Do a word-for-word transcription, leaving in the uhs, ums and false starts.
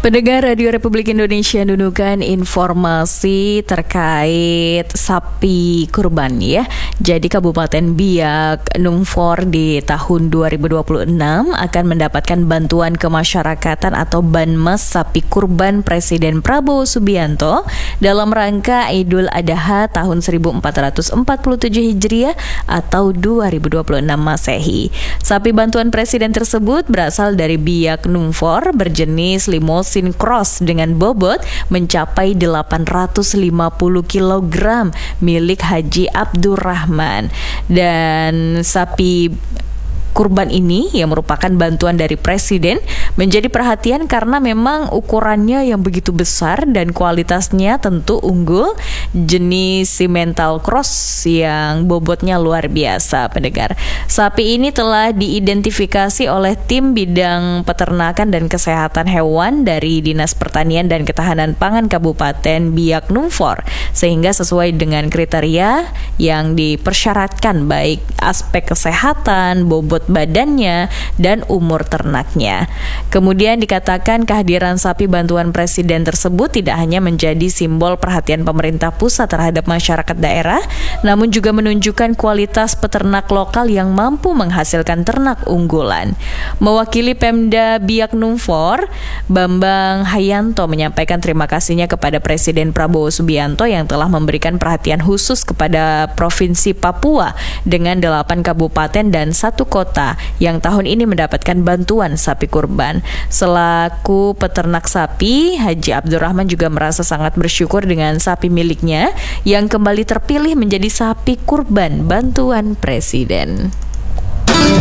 Pendengar Radio Republik Indonesia, nunukan informasi terkait sapi kurban ya. Jadi Kabupaten Biak Numfor di tahun dua ribu dua puluh enam akan mendapatkan bantuan kemasyarakatan atau Banmas sapi kurban Presiden Prabowo Subianto dalam rangka Idul Adha tahun seribu empat ratus empat puluh tujuh Hijriah atau dua ribu dua puluh enam Masehi. Sapi bantuan Presiden tersebut berasal dari Biak Numfor, berjenis limousin cross dengan bobot mencapai delapan ratus lima puluh kilogram milik Haji Abdurrahman. Dan sapi kurban ini yang merupakan bantuan dari Presiden menjadi perhatian karena memang ukurannya yang begitu besar dan kualitasnya tentu unggul, jenis simental cross yang bobotnya luar biasa, pendengar. Sapi ini telah diidentifikasi oleh tim bidang peternakan dan kesehatan hewan dari Dinas Pertanian dan Ketahanan Pangan Kabupaten Biak Numfor sehingga sesuai dengan kriteria yang dipersyaratkan baik aspek kesehatan, bobot badannya, dan umur ternaknya. Kemudian dikatakan kehadiran sapi bantuan Presiden tersebut tidak hanya menjadi simbol perhatian pemerintah pusat terhadap masyarakat daerah, namun juga menunjukkan kualitas peternak lokal yang mampu menghasilkan ternak unggulan. Mewakili Pemda Biak Numfor, Bambang Hayanto menyampaikan terima kasihnya kepada Presiden Prabowo Subianto yang telah memberikan perhatian khusus kepada Provinsi Papua dengan delapan kabupaten dan satu kota yang tahun ini mendapatkan bantuan sapi kurban. Selaku peternak sapi, Haji Abdurrahman juga merasa sangat bersyukur dengan sapi miliknya yang kembali terpilih menjadi sapi kurban bantuan Presiden.